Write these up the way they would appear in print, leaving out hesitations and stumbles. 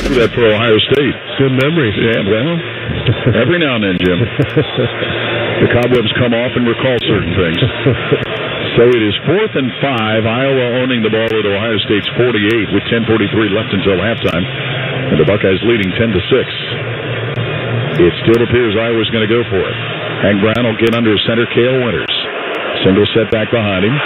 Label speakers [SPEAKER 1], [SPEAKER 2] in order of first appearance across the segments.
[SPEAKER 1] do that for Ohio State.
[SPEAKER 2] Good memory.
[SPEAKER 1] Yeah, well, every now and then, Jim. The cobwebs come off and recall certain things. So it is 4th and 5. Iowa owning the ball at Ohio State's 48 with 10:43 left until halftime. And the Buckeyes leading 10-6. It still appears Iowa's going to go for it. Hank Brown will get under center Cale Winters. Single set back behind him.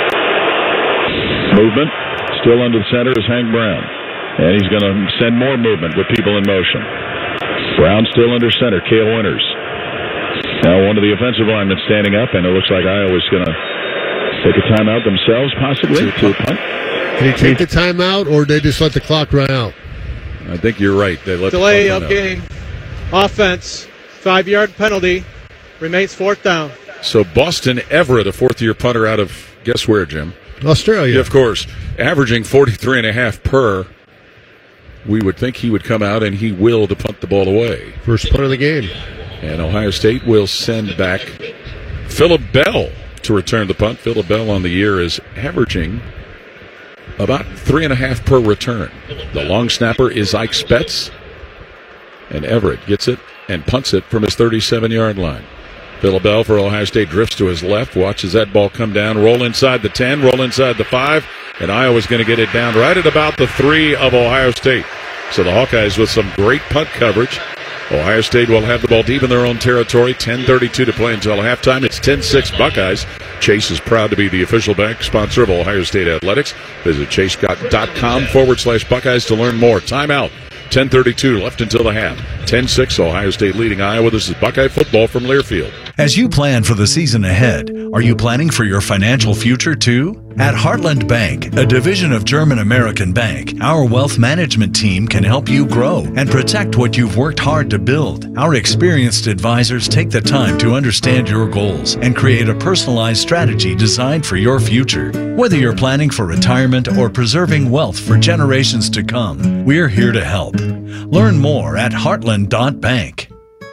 [SPEAKER 1] Movement. Still under the center is Hank Brown. And he's going to send more movement with people in motion. Brown still under center, Cale Winters. Now one of the offensive linemen standing up, and it looks like Iowa's going to take a timeout themselves, possibly.
[SPEAKER 2] Did he take the timeout, or they just let the clock run out?
[SPEAKER 3] I think you're right. They let
[SPEAKER 4] delay
[SPEAKER 3] the clock
[SPEAKER 4] of
[SPEAKER 3] run out.
[SPEAKER 4] game. Offense, 5-yard penalty. Remains 4th down.
[SPEAKER 3] So Boston Everett, a fourth-year punter out of, guess where, Jim?
[SPEAKER 2] Australia.
[SPEAKER 3] Yeah, of course. Averaging 43.5 per. We would think he would come out, and he will, to punt the ball away.
[SPEAKER 2] First punt of the game.
[SPEAKER 3] And Ohio State will send back Phillip Bell to return the punt. Phillip Bell on the year is averaging about 3.5 per return. The long snapper is Ike Spetz. And Everett gets it and punts it from his 37-yard line. Phillip Bell for Ohio State drifts to his left, watches that ball come down, roll inside the 10, roll inside the 5, and Iowa's going to get it down right at about the 3 of Ohio State. So the Hawkeyes with some great punt coverage. Ohio State will have the ball deep in their own territory. 10:32 to play until halftime. It's 10-6 Buckeyes. Chase is proud to be the official bank sponsor of Ohio State Athletics. Visit chase.com/Buckeyes to learn more. Timeout. 10:32 left until the half. 10-6 Ohio State leading Iowa. This is Buckeye football from Learfield.
[SPEAKER 5] As you plan for the season ahead, are you planning for your financial future too? At Heartland Bank, a division of German American Bank, our wealth management team can help you grow and protect what you've worked hard to build. Our experienced advisors take the time to understand your goals and create a personalized strategy designed for your future. Whether you're planning for retirement or preserving wealth for generations to come, we're here to help. Learn more at heartland.bank.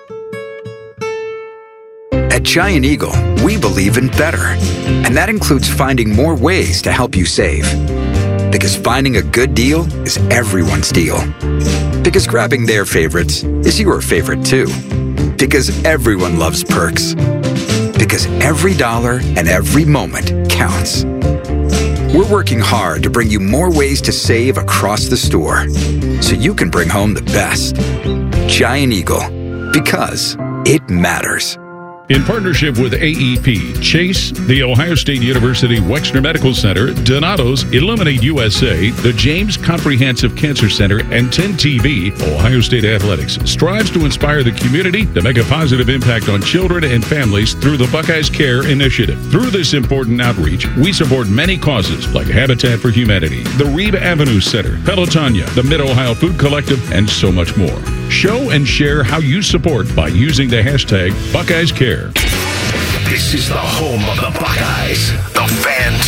[SPEAKER 6] At Giant Eagle, we believe in better. And that includes finding more ways to help you save. Because finding a good deal is everyone's deal. Because grabbing their favorites is your favorite too. Because everyone loves perks. Because every dollar and every moment counts. We're working hard to bring you more ways to save across the store, so you can bring home the best. Giant Eagle, because it matters.
[SPEAKER 7] In partnership with AEP, Chase, the Ohio State University Wexner Medical Center, Donato's, Illuminate USA, the James Comprehensive Cancer Center, and 10TV, Ohio State Athletics strives to inspire the community to make a positive impact on children and families through the Buckeyes Care Initiative. Through this important outreach, we support many causes like Habitat for Humanity, the Reeb Avenue Center, Pelotonia, the Mid-Ohio Food Collective, and so much more. Show and share how you support by using the hashtag Buckeyes Care.
[SPEAKER 8] This is the home of the Buckeyes, the Fan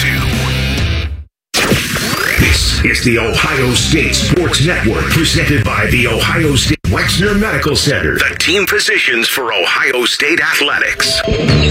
[SPEAKER 8] 2. This is the Ohio State Sports Network, presented by the Ohio State Wexner Medical Center, the team physicians for Ohio State Athletics.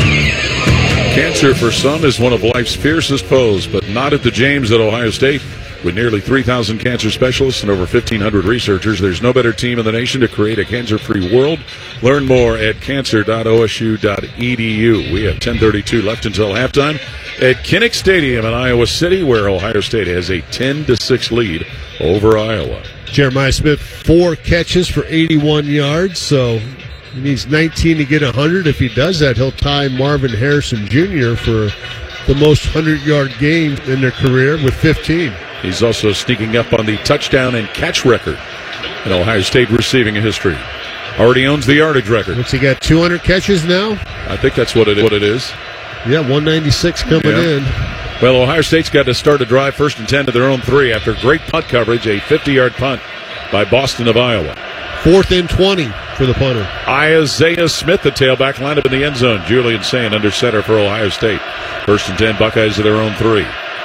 [SPEAKER 3] Cancer for some is one of life's fiercest foes, but not at the James at Ohio State. With nearly 3,000 cancer specialists and over 1,500 researchers, there's no better team in the nation to create a cancer-free world. Learn more at cancer.osu.edu. We have 10:32 left until halftime at Kinnick Stadium in Iowa City, where Ohio State has a 10-6 lead over Iowa.
[SPEAKER 2] Jeremiah Smith, 4 catches for 81 yards, so he needs 19 to get 100. If he does that, he'll tie Marvin Harrison Jr. for the most 100-yard games in their career with 15.
[SPEAKER 3] He's also sneaking up on the touchdown and catch record in Ohio State receiving history. Already owns the yardage record.
[SPEAKER 2] What's he got, 200 catches now?
[SPEAKER 3] I think that's what it is.
[SPEAKER 2] Yeah, 196 coming in.
[SPEAKER 3] Well, Ohio State's got to start a drive 1st and 10 to their own 3 after great punt coverage, a 50-yard punt by Boston of Iowa.
[SPEAKER 2] 4th and 20 for the punter.
[SPEAKER 3] Isaiah Smith, the tailback, lined up in the end zone. Julian Sayin under center for Ohio State. 1st and 10, Buckeyes of their own 3.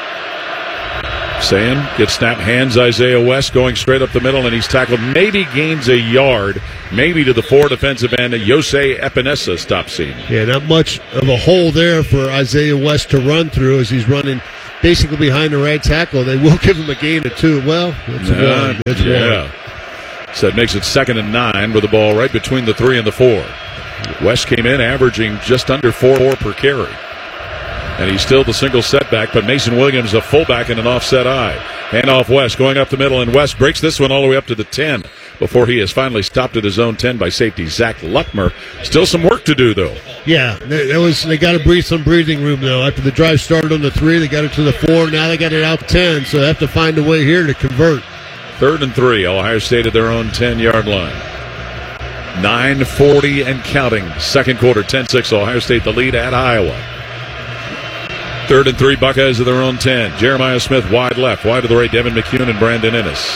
[SPEAKER 3] Sayin gets snap, hands Isaiah West going straight up the middle, and he's tackled. Maybe gains a yard, maybe to the 4 defensive end. Jose Epinesa stops him.
[SPEAKER 2] Yeah, not much of a hole there for Isaiah West to run through as he's running basically behind the right tackle. They will give him a gain of 2. Well, that's one. That's one.
[SPEAKER 3] So it makes it 2nd and 9 with the ball right between the 3 and the 4. West came in averaging just under 4 per carry. And he's still the single setback, but Mason Williams, a fullback in an offset eye. Handoff West, going up the middle, and West breaks this one all the way up to the 10 before he is finally stopped at his own 10 by safety Zach Lutmer. Still some work to do, though.
[SPEAKER 2] Yeah, they got to breathe some breathing room, though. After the drive started on the 3, they got it to the 4. Now they got it out 10, so they have to find a way here to convert.
[SPEAKER 3] 3rd and 3, Ohio State at their own 10-yard line. 9:40 and counting. Second quarter, 10-6, Ohio State the lead at Iowa. 3rd and 3, Buckeyes at their own 10. Jeremiah Smith wide left, wide to the right, Devin McCune and Brandon Ennis.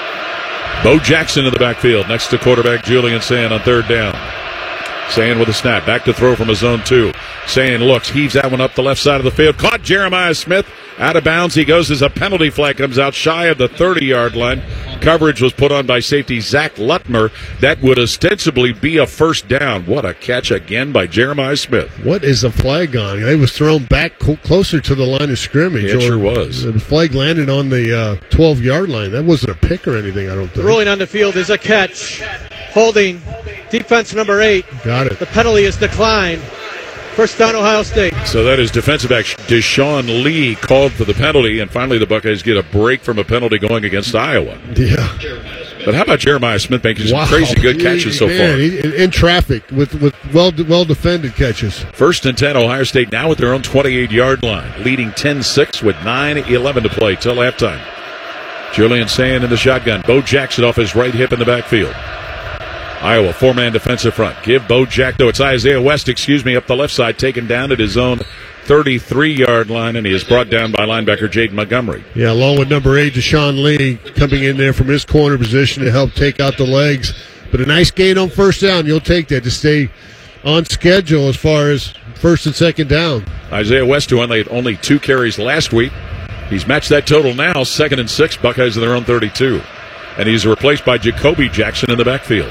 [SPEAKER 3] Bo Jackson in the backfield next to quarterback Julian Sand on 3rd down. Sand with a snap, back to throw from a zone 2. Sand looks, heaves that one up the left side of the field. Caught Jeremiah Smith out of bounds. He goes as a penalty flag comes out shy of the 30-yard line. Coverage was put on by safety Zach Lutmer. That would ostensibly be a first down. What a catch again by Jeremiah Smith.
[SPEAKER 2] What is the flag on? It was thrown back closer to the line of scrimmage.
[SPEAKER 3] It sure was.
[SPEAKER 2] The flag landed on the 12-yard line. That wasn't a pick or anything, I don't think.
[SPEAKER 4] The ruling on the field is a catch. Holding defense number 8.
[SPEAKER 2] Got it.
[SPEAKER 4] The penalty is declined. First down, Ohio State.
[SPEAKER 3] So that is defensive back Deshaun Lee called for the penalty, and finally the Buckeyes get a break from a penalty going against Iowa.
[SPEAKER 2] Yeah.
[SPEAKER 3] But how about Jeremiah Smith making some crazy good catches so far?
[SPEAKER 2] In traffic with well-defended catches.
[SPEAKER 3] 1st and 10, Ohio State now at their own 28-yard line, leading 10-6 with 9:11 to play till halftime. Julian Sand in the shotgun. Bo Jackson off his right hip in the backfield. Iowa, 4-man defensive front. Give Bo Jack, though it's Isaiah West, up the left side, taken down at his own 33-yard line, and he is brought down by linebacker Jaden Montgomery.
[SPEAKER 2] Yeah, along with number 8, Deshaun Lee, coming in there from his corner position to help take out the legs. But a nice gain on first down. You'll take that to stay on schedule as far as 1st and 2nd down.
[SPEAKER 3] Isaiah West, who only 2 carries last week. He's matched that total now, 2nd and 6, Buckeyes in their own 32. And he's replaced by Jacoby Jackson in the backfield.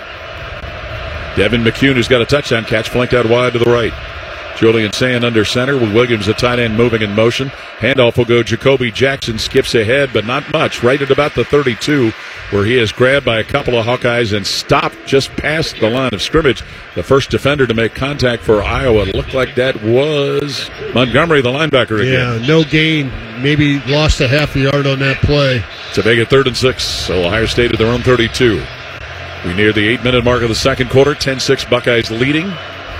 [SPEAKER 3] Devin McCune, who's got a touchdown catch, flanked out wide to the right. Julian Sand under center with Williams, the tight end, moving in motion. Handoff will go Jacoby Jackson, skips ahead, but not much. Right at about the 32, where he is grabbed by a couple of Hawkeyes and stopped just past the line of scrimmage. The first defender to make contact for Iowa. It looked like that was Montgomery, the linebacker again.
[SPEAKER 2] Yeah, no gain. Maybe lost a half a yard on that play.
[SPEAKER 3] To make it 3rd and 6, so Ohio State at their own 32. We near the 8-minute mark of the second quarter. 10-6 Buckeyes leading.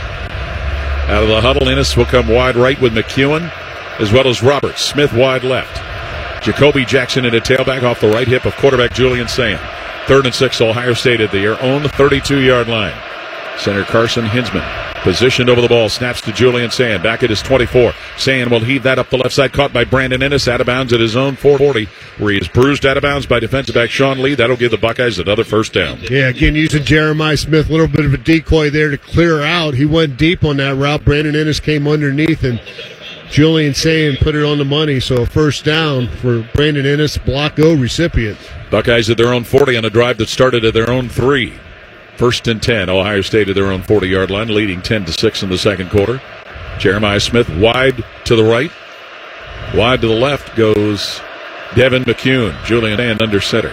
[SPEAKER 3] Out of the huddle, Ennis will come wide right with McEwen, as well as Roberts. Smith wide left. Jacoby Jackson in a tailback off the right hip of quarterback Julian Sand. 3rd and 6, Ohio State at their own 32-yard line. Center Carson Hinsman positioned over the ball, snaps to Julian Sand, back at his 24. Sand will heave that up the left side, caught by Brandon Ennis, out of bounds at his own 440, where he is bruised out of bounds by defensive back Sean Lee. That'll give the Buckeyes another first down.
[SPEAKER 2] Yeah, again, using Jeremiah Smith, a little bit of a decoy there to clear out. He went deep on that route. Brandon Ennis came underneath, and Julian Sand put it on the money. So first down for Brandon Ennis, block O recipient.
[SPEAKER 3] Buckeyes at their own 40 on a drive that started at their own 3. 1st and 10, Ohio State at their own 40-yard line, leading 10-6 in the second quarter. Jeremiah Smith wide to the right. Wide to the left goes Devin McCune. Julian Sand under center.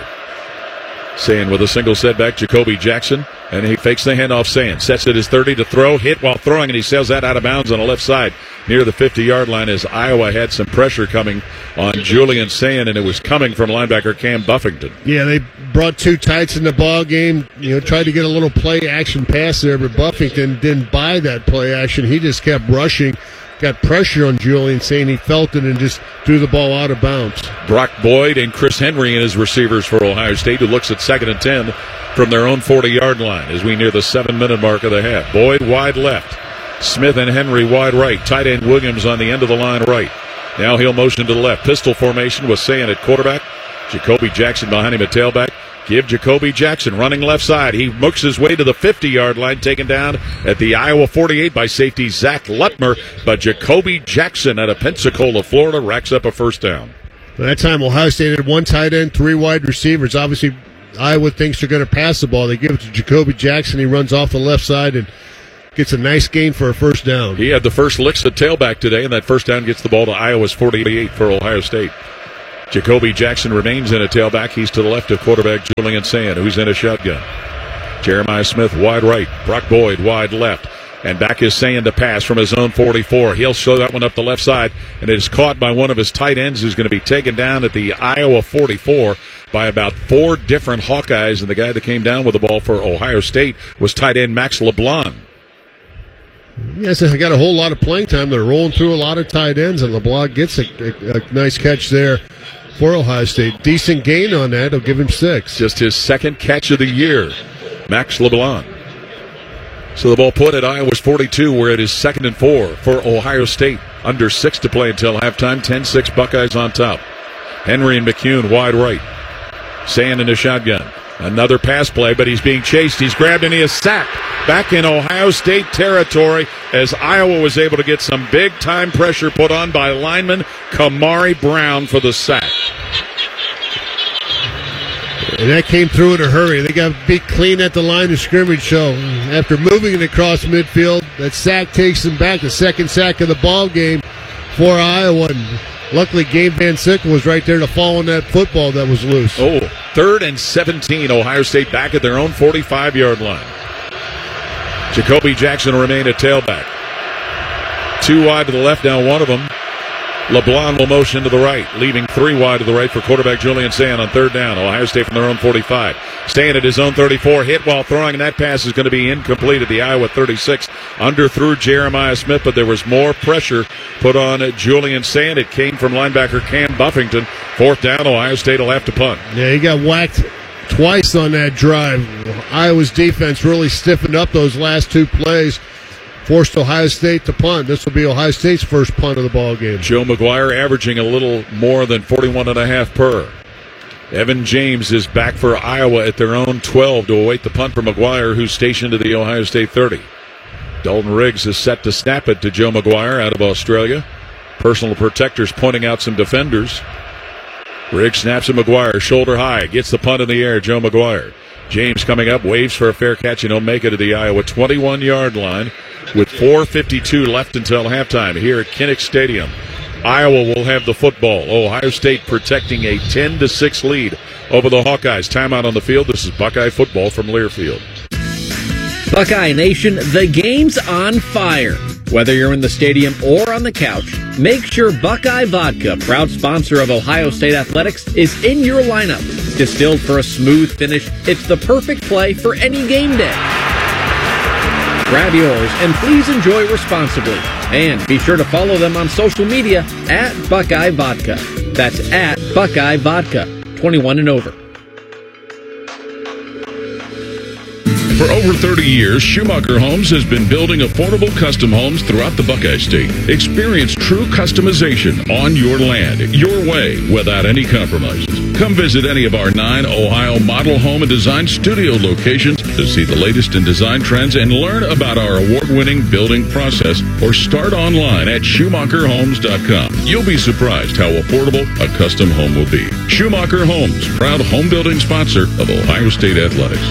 [SPEAKER 3] Sand with a single setback, Jacoby Jackson, and he fakes the handoff. Sand sets at his 30 to throw, hit while throwing, and he sails that out of bounds on the left side near the 50-yard line as Iowa had some pressure coming on Julian Sand, and it was coming from linebacker Cam Buffington.
[SPEAKER 2] Yeah, they brought 2 tights in the ball game. Tried to get a little play action pass there, but Buffington didn't buy that play action. He just kept rushing. Got pressure on Julian, saying he felt it and just threw the ball out of bounds.
[SPEAKER 3] Brock Boyd and Chris Henry and his receivers for Ohio State, who looks at 2nd and 10 from their own 40-yard line as we near the 7-minute mark of the half. Boyd wide left. Smith and Henry wide right. Tight end Williams on the end of the line right. Now he'll motion to the left. Pistol formation with Sand at quarterback. Jacoby Jackson behind him at tailback. Give Jacoby Jackson running left side. He mooks his way to the 50-yard line, taken down at the Iowa 48 by safety Zach Lutmer. But Jacoby Jackson out of Pensacola, Florida, racks up a first down.
[SPEAKER 2] That time, Ohio State had 1 tight end, 3 wide receivers. Obviously, Iowa thinks they're going to pass the ball. They give it to Jacoby Jackson. He runs off the left side and gets a nice gain for a first down.
[SPEAKER 3] He had the first licks at tailback today, and that first down gets the ball to Iowa's 48 for Ohio State. Jacoby Jackson remains in a tailback. He's to the left of quarterback Julian Sand, who's in a shotgun. Jeremiah Smith wide right. Brock Boyd wide left. And back is Sand to pass from his own 44. He'll show that one up the left side, and it is caught by one of his tight ends who's going to be taken down at the Iowa 44 by about 4 different Hawkeyes. And the guy that came down with the ball for Ohio State was tight end Max LeBlanc.
[SPEAKER 2] Yes, I got a whole lot of playing time. They're rolling through a lot of tight ends, and LeBlanc gets a nice catch there for Ohio State. Decent gain on that. He'll give him 6.
[SPEAKER 3] Just his second catch of the year, Max LeBlanc. So the ball put at Iowa's 42, where it is 2nd and 4 for Ohio State. Under 6 to play until halftime. 10-6 Buckeyes on top. Henry and McCune wide right. Sand in the shotgun. Another pass play, but he's being chased. He's grabbed and he is sacked. Back in Ohio State territory as Iowa was able to get some big-time pressure put on by lineman Kamari Brown for the sack.
[SPEAKER 2] And that came through in a hurry. They got beat clean at the line of scrimmage. So after moving it across midfield, that sack takes them back. The second sack of the ball game for Iowa. And luckily, Gabe Van Sickle was right there to fall on that football that was loose.
[SPEAKER 3] 3rd and 17. Ohio State back at their own 45-yard line. Jacoby Jackson will remain at tailback. 2 wide to the left, now one of them. LeBlanc will motion to the right, leaving 3 wide to the right for quarterback Julian Sand on 3rd down. Ohio State from their own 45. Sand at his own 34, hit while throwing, and that pass is going to be incomplete at the Iowa 36. Underthrew Jeremiah Smith, but there was more pressure put on Julian Sand. It came from linebacker Cam Buffington. 4th down, Ohio State will have to punt.
[SPEAKER 2] Yeah, he got whacked twice on that drive. Iowa's defense really stiffened up those last 2 plays. Forced Ohio State to punt. This will be Ohio State's first punt of the ball game.
[SPEAKER 3] Joe McGuire averaging a little more than 41.5 per. Evan James is back for Iowa at their own 12 to await the punt for McGuire, who's stationed at the Ohio State 30. Dalton Riggs is set to snap it to Joe McGuire out of Australia. Personal protectors pointing out some defenders. Riggs snaps at McGuire, shoulder high, gets the punt in the air, Joe McGuire. James coming up, waves for a fair catch, and he'll make it to the Iowa 21-yard line with 4:52 left until halftime here at Kinnick Stadium. Iowa will have the football. Ohio State protecting a 10-6 lead over the Hawkeyes. Timeout on the field. This is Buckeye football from Learfield.
[SPEAKER 9] Buckeye Nation, the game's on fire. Whether you're in the stadium or on the couch, make sure Buckeye Vodka, proud sponsor of Ohio State Athletics, is in your lineup. Distilled for a smooth finish, it's the perfect play for any game day. Grab yours and please enjoy responsibly. And be sure to follow them on social media at Buckeye Vodka. That's at Buckeye Vodka. 21 and over.
[SPEAKER 7] For over 30 years, Schumacher Homes has been building affordable custom homes throughout the Buckeye State. Experience true customization on your land, your way, without any compromises. Come visit any of our 9 Ohio model home and design studio locations to see the latest in design trends and learn about our award-winning building process, or start online at SchumacherHomes.com. You'll be surprised how affordable a custom home will be. Schumacher Homes, proud home building sponsor of Ohio State Athletics.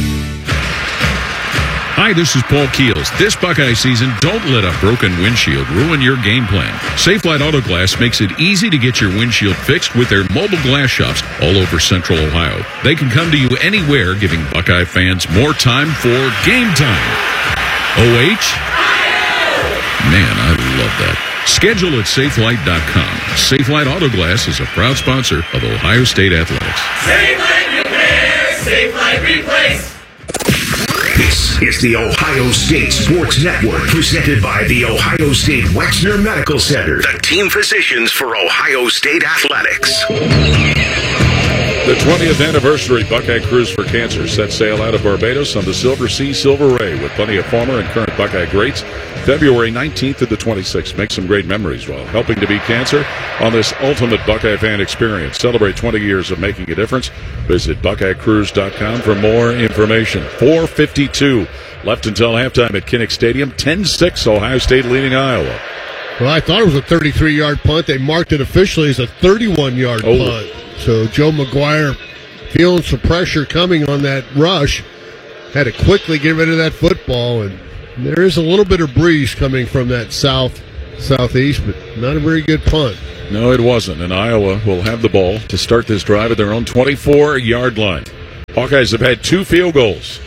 [SPEAKER 7] Hi, this is Paul Keels. This Buckeye season, don't let a broken windshield ruin your game plan. Safelite Auto Glass makes it easy to get your windshield fixed with their mobile glass shops all over Central Ohio. They can come to you anywhere, giving Buckeye fans more time for game time. OH? Man, I love that. Schedule at Safelite.com. Safelite Auto Glass is a proud sponsor of Ohio State Athletics.
[SPEAKER 8] Safelite Repair, Safelite Replace. This is the Ohio State Sports Network, presented by the Ohio State Wexner Medical Center, the team physicians for Ohio State Athletics.
[SPEAKER 3] The 20th anniversary Buckeye Cruise for Cancer set sail out of Barbados on the Silver Sea Silver Ray with plenty of former and current Buckeye greats. February 19th to the 26th. Make some great memories while helping to beat cancer on this ultimate Buckeye fan experience. Celebrate 20 years of making a difference. Visit BuckeyeCruise.com for more information. 4:52 left until halftime at Kinnick Stadium. 10-6 Ohio State leading Iowa.
[SPEAKER 2] Well, I thought it was a 33-yard punt. They marked it officially as a 31-yard punt. So Joe McGuire, feeling some pressure coming on that rush, had to quickly get rid of that football. And there is a little bit of breeze coming from that southeast, but not a very good punt.
[SPEAKER 3] No, it wasn't. And Iowa will have the ball to start this drive at their own 24-yard line. Hawkeyes have had 2 field goals.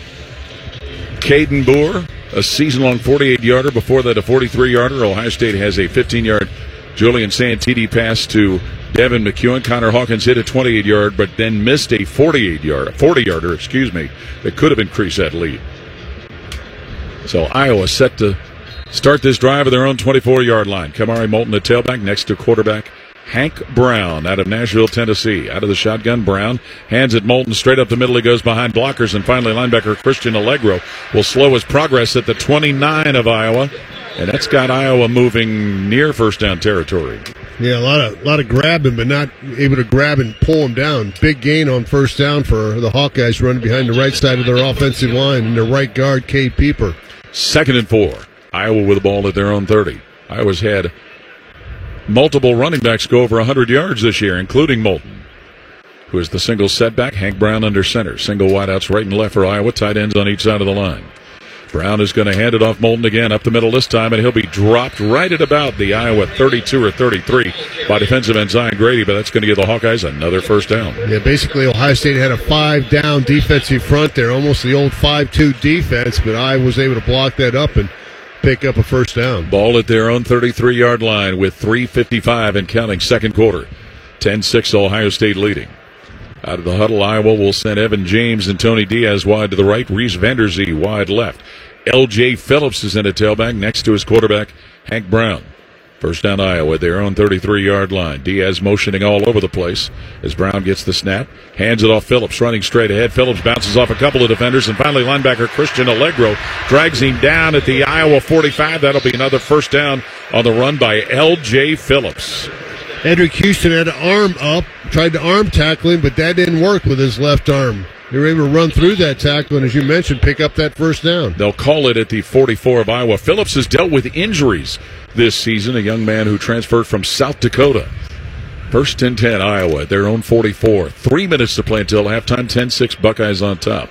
[SPEAKER 3] Caden Boer, a season-long 48-yarder. Before that, a 43-yarder. Ohio State has a 15-yard Julian Santini pass to Devin McEwen. Connor Hawkins hit a 28-yard, but then missed a 40-yarder, that could have increased that lead. So Iowa set to start this drive at their own 24-yard line. Kamari Moulton, the tailback, next to quarterback Hank Brown out of Nashville, Tennessee. Out of the shotgun, Brown hands it Moulton straight up the middle. He goes behind blockers, and finally linebacker Christian Allegro will slow his progress at the 29 of Iowa, and that's got Iowa moving near first down territory.
[SPEAKER 2] Yeah, a lot of grabbing, but not able to grab and pull him down. Big gain on first down for the Hawkeyes running behind the right side of their offensive line, and their right guard, Cade Pieper.
[SPEAKER 3] 2nd and 4. Iowa with the ball at their own 30. Iowa's had multiple running backs go over 100 yards this year, including Moulton, who is the single setback. Hank Brown under center. Single wideouts right and left for Iowa. Tight ends on each side of the line. Brown is going to hand it off Moulton again up the middle this time, and he'll be dropped right at about the Iowa 32 or 33 by defensive end Zion Grady, but that's going to give the Hawkeyes another first down.
[SPEAKER 2] Yeah, basically Ohio State had a 5-down defensive front there, almost the old 5-2 defense, but Iowa was able to block that up and pick up a first down.
[SPEAKER 3] Ball at their own 33-yard line with 3:55 and counting, second quarter. 10-6 Ohio State leading. Out of the huddle, Iowa will send Evan James and Tony Diaz wide to the right. Reese Vanderzee wide left. L.J. Phillips is in a tailback next to his quarterback, Hank Brown. First down, Iowa at their own 33-yard line. Diaz motioning all over the place as Brown gets the snap. Hands it off Phillips, running straight ahead. Phillips bounces off a couple of defenders, and finally linebacker Christian Allegro drags him down at the Iowa 45. That'll be another first down on the run by L.J. Phillips.
[SPEAKER 2] Edric Houston had an arm up, tried to arm tackle him, but that didn't work with his left arm. They were able to run through that tackle and, as you mentioned, pick up that first down.
[SPEAKER 3] They'll call it at the 44 of Iowa. Phillips has dealt with injuries this season, a young man who transferred from South Dakota. First and 10, Iowa at their own 44. 3 minutes to play until halftime. 10-6 Buckeyes on top.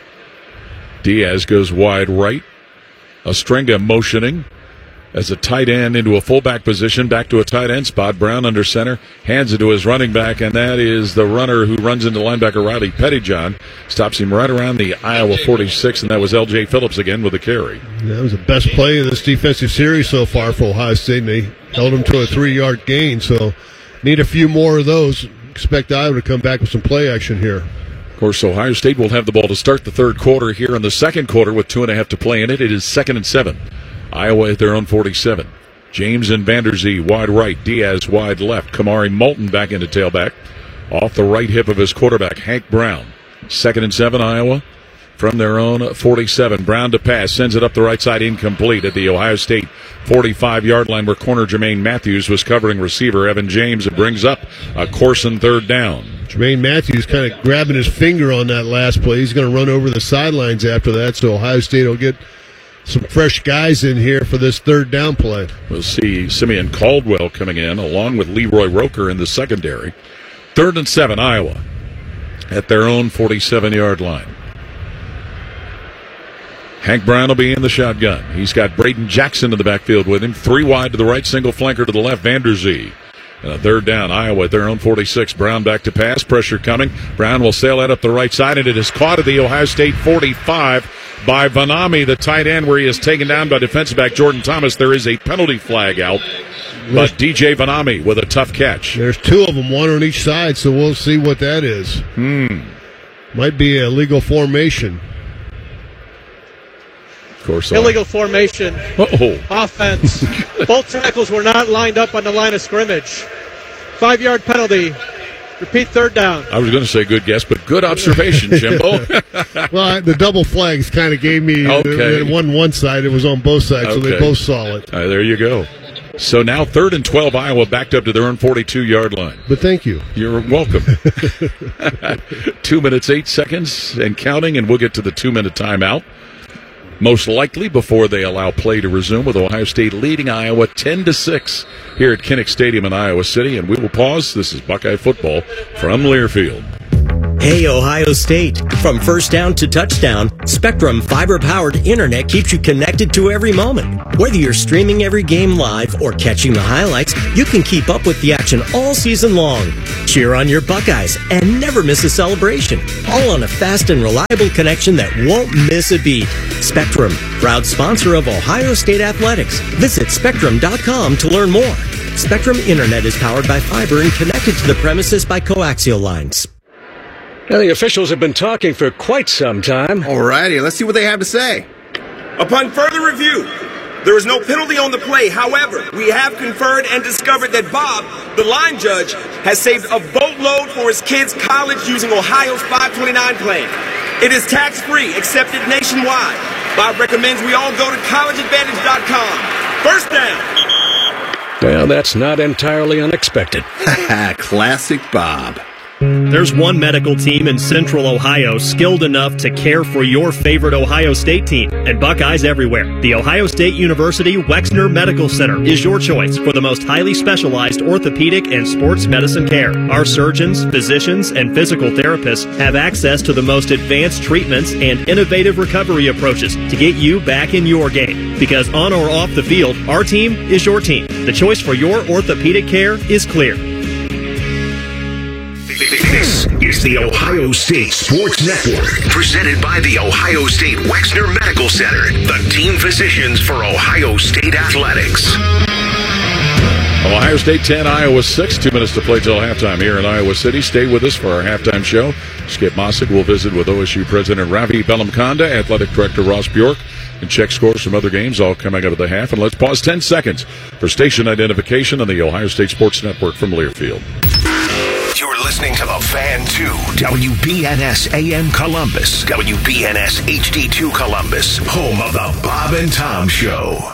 [SPEAKER 3] Diaz goes wide right. Ostrenga motioning as a tight end into a fullback position, back to a tight end spot. Brown under center, hands it to his running back, and that is the runner who runs into linebacker Riley Pettyjohn. Stops him right around the Iowa 46, and that was L.J. Phillips again with a carry.
[SPEAKER 2] That was the best play of this defensive series so far for Ohio State, and they held him to a 3-yard gain, so need a few more of those. Expect Iowa to come back with some play action here.
[SPEAKER 3] Of course, Ohio State will have the ball to start the third quarter here in the second quarter with 2.5 to play in it. It is 2nd and 7. Iowa at their own 47. James and Vanderzee wide right. Diaz wide left. Kamari Moulton back into tailback. Off the right hip of his quarterback, Hank Brown. 2nd and 7, Iowa from their own 47. Brown to pass. Sends it up the right side, incomplete at the Ohio State 45-yard line where corner Jermaine Matthews was covering receiver Evan James. It brings up a Corson third down.
[SPEAKER 2] Jermaine Matthews kind of grabbing his finger on that last play. He's going to run over the sidelines after that, so Ohio State will get some fresh guys in here for this third down play.
[SPEAKER 3] We'll see Simeon Caldwell coming in along with Leroy Roker in the secondary. 3rd and 7, Iowa at their own 47-yard line. Hank Brown will be in the shotgun. He's got Braden Jackson in the backfield with him. 3 wide to the right, single flanker to the left, Vanderzee. And a third down, Iowa at their own 46. Brown back to pass, pressure coming. Brown will sail that up the right side, and it is caught at the Ohio State 45 by Vanami, the tight end, where he is taken down by defensive back Jordan Thomas. There is a penalty flag out, but DJ Vanami with a tough catch.
[SPEAKER 2] There's 2 of them, 1 on each side, so we'll see what that is. Might be a legal formation.
[SPEAKER 3] Of course,
[SPEAKER 4] illegal formation. Offense. Both tackles were not lined up on the line of scrimmage. 5-yard penalty. Repeat, third down.
[SPEAKER 3] I was going to say good guess, but good observation, Jimbo.
[SPEAKER 2] Well, the double flags kind of gave me one side. It was on both sides, so they both saw it.
[SPEAKER 3] There you go. So now 3rd and 12, Iowa backed up to their own 42-yard line.
[SPEAKER 2] But thank you.
[SPEAKER 3] You're welcome. 2 minutes, 8 seconds and counting, and we'll get to the 2-minute timeout. Most likely before they allow play to resume, with Ohio State leading Iowa 10-6 here at Kinnick Stadium in Iowa City. And we will pause. This is Buckeye football from Learfield.
[SPEAKER 10] Hey, Ohio State. From first down to touchdown, Spectrum fiber-powered internet keeps you connected to every moment. Whether you're streaming every game live or catching the highlights, you can keep up with the action all season long. Cheer on your Buckeyes and never miss a celebration. All on a fast and reliable connection that won't miss a beat. Spectrum, proud sponsor of Ohio State Athletics. Visit Spectrum.com to learn more. Spectrum Internet is powered by fiber and connected to the premises by coaxial lines.
[SPEAKER 11] Now, the officials have been talking for quite some time.
[SPEAKER 12] Alrighty, let's see what they have to say.
[SPEAKER 13] Upon further review, there is no penalty on the play. However, we have conferred and discovered that Bob, the line judge, has saved a boatload for his kids' college using Ohio's 529 plan. It is tax-free, accepted nationwide. Bob recommends we all go to collegeadvantage.com. First down.
[SPEAKER 11] Well, that's not entirely unexpected.
[SPEAKER 12] Classic Bob.
[SPEAKER 14] There's one medical team in Central Ohio skilled enough to care for your favorite Ohio State team, and Buckeyes everywhere. The Ohio State University Wexner Medical Center is your choice for the most highly specialized orthopedic and sports medicine care. Our surgeons, physicians, and physical therapists have access to the most advanced treatments and innovative recovery approaches to get you back in your game. Because on or off the field, our team is your team. The choice for your orthopedic care is clear.
[SPEAKER 8] This is the Ohio State Sports Network, presented by the Ohio State Wexner Medical Center, the team physicians for Ohio State Athletics.
[SPEAKER 3] Ohio State 10, Iowa 6. 2 minutes to play till halftime here in Iowa City. Stay with us for our halftime show. Skip Mossick will visit with OSU President Ravi Bellamkonda, Athletic Director Ross Bjork, and check scores from other games, all coming out of the half. And let's pause 10 seconds for station identification on the Ohio State Sports Network from Learfield.
[SPEAKER 8] You're listening to The Fan 2, WBNS AM Columbus, WBNS HD2 Columbus, home of the Bob and Tom Show.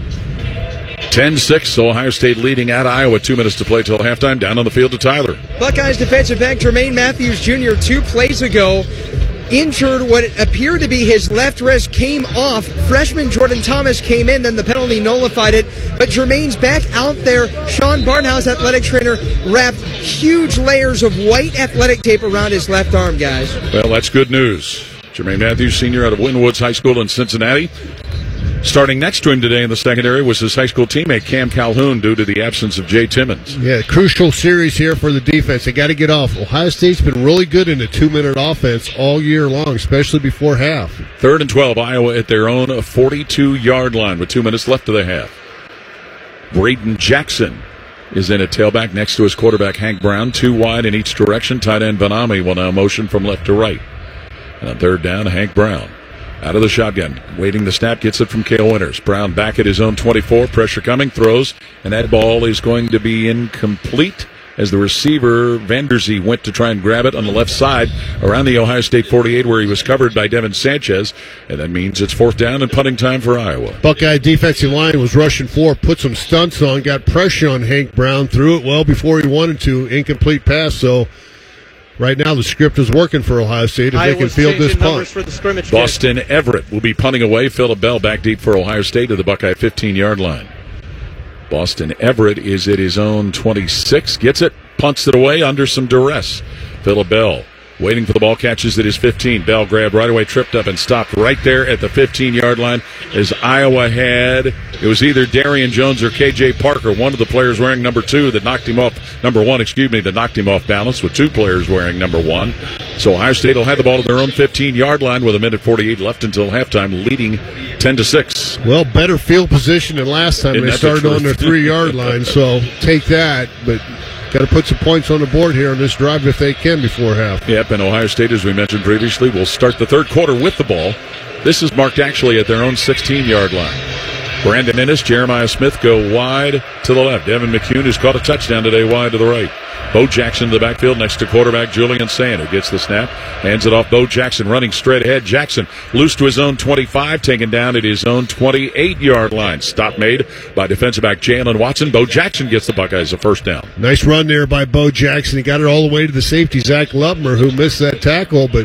[SPEAKER 3] 10-6, Ohio State leading at Iowa. 2 minutes to play till halftime. Down on the field to Tyler.
[SPEAKER 15] Buckeyes defensive back Jermaine Matthews Jr. 2 plays ago injured what appeared to be his left wrist, came off. Freshman Jordan Thomas came in, then the penalty nullified it. But Jermaine's back out there. Sean Barnhouse, athletic trainer, wrapped huge layers of white athletic tape around his left arm, guys.
[SPEAKER 3] Well, that's good news. Jermaine Matthews, senior out of Wynwoods High School in Cincinnati. Starting next to him today in the secondary was his high school teammate Cam Calhoun due to the absence of Jay Timmons.
[SPEAKER 2] Yeah, crucial series here for the defense. They got to get off. Ohio State's been really good in the 2-minute offense all year long, especially before half.
[SPEAKER 3] 3rd and 12, Iowa at their own 42-yard line with 2 minutes left of the half. Braden Jackson is in at tailback next to his quarterback Hank Brown. 2 wide in each direction. Tight end Vanami will now motion from left to right. And on 3rd down, Hank Brown out of the shotgun, waiting the snap, gets it from Cale Winters. Brown back at his own 24, pressure coming, throws, and that ball is going to be incomplete as the receiver, Vanderzee, went to try and grab it on the left side around the Ohio State 48 where he was covered by Devin Sanchez, and that means it's 4th down and punting time for Iowa.
[SPEAKER 2] Buckeye defensive line was rushing forward, put some stunts on, got pressure on Hank Brown, threw it well before he wanted to, incomplete pass, so right now, the script is working for Ohio State if they can field this punt.
[SPEAKER 4] For the scrimmage
[SPEAKER 3] Boston Everett will be punting away. Phillip Bell back deep for Ohio State at the Buckeye 15-yard line. Boston Everett is at his own 26, gets it, punts it away under some duress. Phillip Bell waiting for the ball, catches at his 15. Bell grabbed right away, tripped up, and stopped right there at the 15-yard line as Iowa had, it was either Darian Jones or K.J. Parker, one of the players wearing number 2 that knocked him off, that knocked him off balance, with 2 players wearing number 1. So Ohio State will have the ball at their own 15-yard line with 1:48 left until halftime, leading 10-6.
[SPEAKER 2] Well, better field position than last time. They started on their 3-yard line, so take that, but got to put some points on the board here on this drive if they can before half.
[SPEAKER 3] Yep, and Ohio State, as we mentioned previously, will start the 3rd quarter with the ball. This is marked actually at their own 16-yard line. Brandon Ennis, Jeremiah Smith go wide to the left. Evan McCune, who's caught a touchdown today, wide to the right. Bo Jackson in the backfield next to quarterback Julian Sand, who gets the snap, hands it off. Bo Jackson running straight ahead. Jackson loose to his own 25, taken down at his own 28-yard line. Stop made by defensive back Jalen Watson. Bo Jackson gets the Buckeyes a 1st down.
[SPEAKER 2] Nice run there by Bo Jackson. He got it all the way to the safety, Zach Lubmer, who missed that tackle, but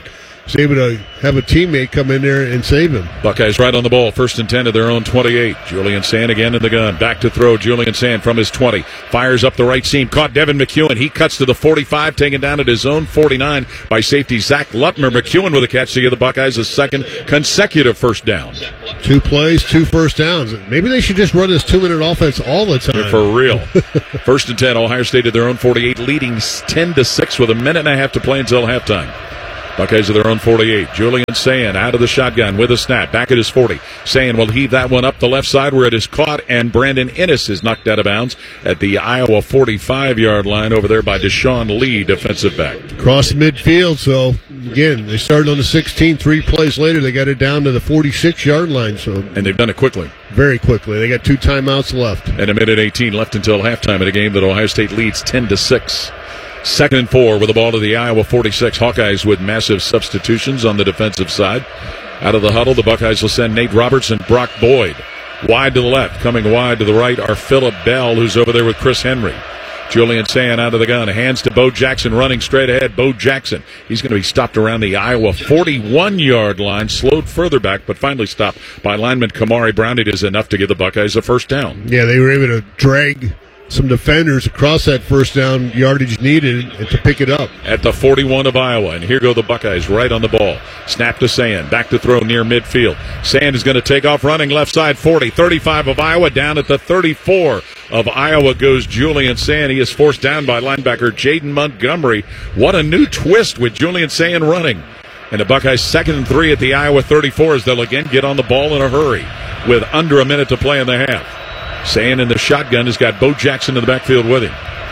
[SPEAKER 2] was able to have a teammate come in there and save him.
[SPEAKER 3] Buckeyes right on the ball. 1st and 10 to their own 28. Julian Sand again in the gun. Back to throw. Julian Sand from his 20. Fires up the right seam. Caught Devin McEwen. He cuts to the 45, taken down at his own 49 by safety Zach Lutmer. McEwen with a catch to give the Buckeyes a second consecutive first down.
[SPEAKER 2] 2 plays, 2 first downs. Maybe they should just run this 2-minute offense all the time.
[SPEAKER 3] For real. 1st and 10. Ohio State at their own 48, leading 10-6 with a minute and a half to play until halftime. Buckeyes at their own 48. Julian Sand out of the shotgun with a snap. Back at his 40. Sand will heave that one up the left side where it is caught, and Brandon Ennis is knocked out of bounds at the Iowa 45-yard line over there by Deshaun Lee, defensive back.
[SPEAKER 2] Across midfield, so again, they started on the 16. 3 plays later, they got it down to the 46-yard line.
[SPEAKER 3] And they've done it quickly.
[SPEAKER 2] Very quickly. They got 2 timeouts left.
[SPEAKER 3] And a minute 18 left until halftime in a game that Ohio State leads 10-6. 2nd and 4 with the ball to the Iowa 46. Hawkeyes with massive substitutions on the defensive side. Out of the huddle, the Buckeyes will send Nate Roberts and Brock Boyd. Wide to the left. Coming wide to the right are Phillip Bell, who's over there with Chris Henry. Julian Sand out of the gun. Hands to Bo Jackson running straight ahead. Bo Jackson. He's going to be stopped around the Iowa 41-yard line. Slowed further back, but finally stopped by lineman Kamari Brown. It is enough to give the Buckeyes a first down.
[SPEAKER 2] Yeah, they were able to drag some defenders across that first down yardage needed to pick it up.
[SPEAKER 3] At the 41 of Iowa, and here go the Buckeyes right on the ball. Snap to Sand, back to throw near midfield. Sand is going to take off running left side 40, 35 of Iowa, down at the 34 of Iowa goes Julian Sand. He is forced down by linebacker Jaden Montgomery. What a new twist with Julian Sand running. And the Buckeyes 2nd and 3 at the Iowa 34 as they'll again get on the ball in a hurry with under a minute to play in the half. Sand in the shotgun has got Bo Jackson in the backfield with him.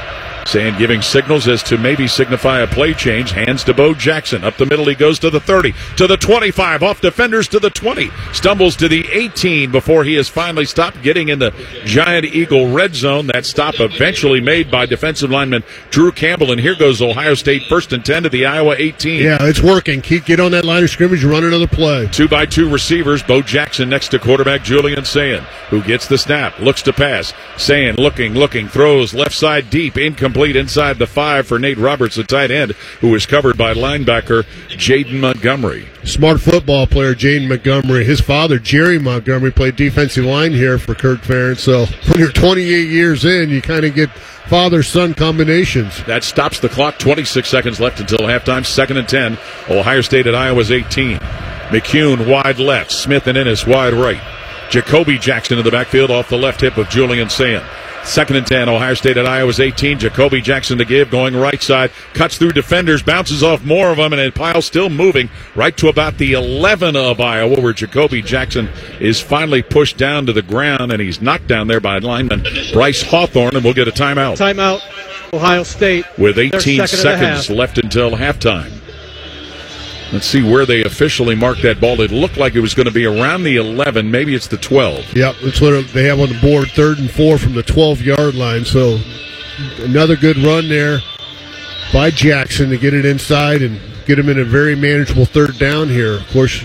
[SPEAKER 3] Sand giving signals as to maybe signify a play change. Hands to Bo Jackson. Up the middle he goes to the 30, to the 25, off defenders to the 20. Stumbles to the 18 before he is finally stopped getting in the Giant Eagle red zone. That stop eventually made by defensive lineman Drew Campbell. And here goes Ohio State 1st and 10 to the Iowa 18.
[SPEAKER 2] Yeah, it's working. Get on that line of scrimmage, run another play.
[SPEAKER 3] 2x2 receivers. Bo Jackson next to quarterback Julian Sand, who gets the snap, looks to pass. Sand looking, throws left side deep, incomplete inside the 5 for Nate Roberts, the tight end, who is covered by linebacker Jaden Montgomery.
[SPEAKER 2] Smart football player, Jaden Montgomery. His father, Jerry Montgomery, played defensive line here for Kirk Ferentz. So when you're 28 years in, you kind of get father-son combinations.
[SPEAKER 3] That stops the clock. 26 seconds left until halftime. 2nd and 10. Ohio State at Iowa's 18. McEwen wide left. Smith and Ennis wide right. Jacoby Jackson in the backfield off the left hip of Julian Sand. 2nd and 10, Ohio State at Iowa's 18. Jacoby Jackson to give, going right side, cuts through defenders, bounces off more of them, and a pile still moving right to about the 11 of Iowa, where Jacoby Jackson is finally pushed down to the ground, and he's knocked down there by lineman Bryce Hawthorne, and we'll get a timeout.
[SPEAKER 4] Timeout, Ohio State.
[SPEAKER 3] With 18 seconds left until halftime. Let's see where they officially marked that ball. It looked like it was going to be around the 11. Maybe it's the 12.
[SPEAKER 2] Yep, that's what they have on the board, 3rd and 4 from the 12-yard line. So another good run there by Jackson to get it inside and get him in a very manageable 3rd down here. Of course,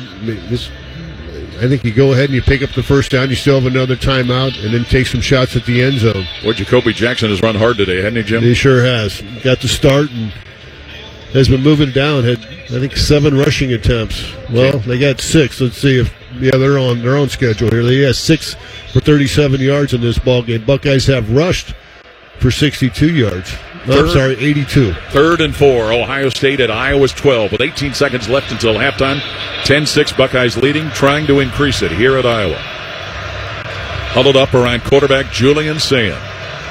[SPEAKER 2] I think you go ahead and you pick up the first down. You still have another timeout and then take some shots at the end zone.
[SPEAKER 3] Boy, Jacoby Jackson has run hard today, hasn't he, Jim?
[SPEAKER 2] He sure has. Got the start and has been moving down. Had, I think, 7 rushing attempts. Well, they got 6. Let's see if they're on their own schedule here. They have 6 for 37 yards in this ball game. Buckeyes have rushed for 62 yards. No, I'm sorry, 82.
[SPEAKER 3] 3rd and 4. Ohio State at Iowa's 12 with 18 seconds left until halftime. 10-6 Buckeyes leading, trying to increase it here at Iowa. Huddled up around quarterback Julian Sand.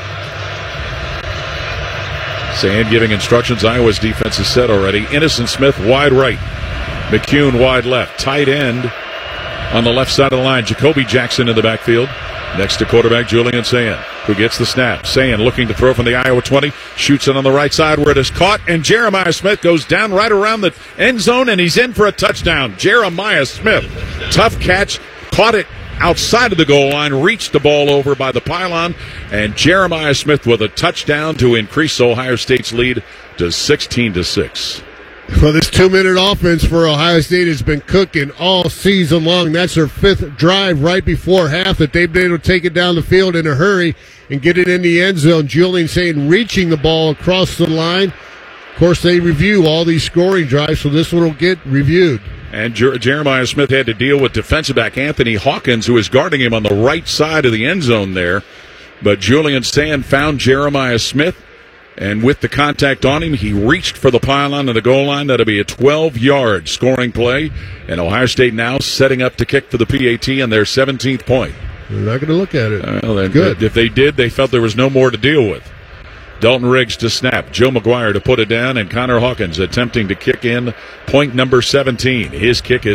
[SPEAKER 3] Sand giving instructions. Iowa's defense is set already. Ennis and Smith wide right. McEwen wide left. Tight end on the left side of the line. Jacoby Jackson in the backfield. Next to quarterback Julian Sand, who gets the snap. Sand looking to throw from the Iowa 20. Shoots it on the right side where it is caught. And Jeremiah Smith goes down right around the end zone, and he's in for a touchdown. Jeremiah Smith. Tough catch. Caught it outside of the goal line, reached the ball over by the pylon, and Jeremiah Smith with a touchdown to increase Ohio State's lead to 16-6.
[SPEAKER 2] Well, this 2-minute offense for Ohio State has been cooking all season long. That's their 5th drive right before half that they've been able to take it down the field in a hurry and get it in the end zone. Julian Sand reaching the ball across the line. course, they review all these scoring drives, so this one will get reviewed.
[SPEAKER 3] And Jeremiah Smith had to deal with defensive back Anthony Hawkins, who was guarding him on the right side of the end zone there. But Julian Sand found Jeremiah Smith, and with the contact on him, he reached for the pylon and the goal line. That'll be a 12-yard scoring play. And Ohio State now setting up to kick for the PAT on their 17th point.
[SPEAKER 2] They're not going to look at it.
[SPEAKER 3] Well,
[SPEAKER 2] good.
[SPEAKER 3] If they did, they felt there was no more to deal with. Dalton Riggs to snap. Joe McGuire to put it down, and Connor Hawkins attempting to kick in point number 17. His kick is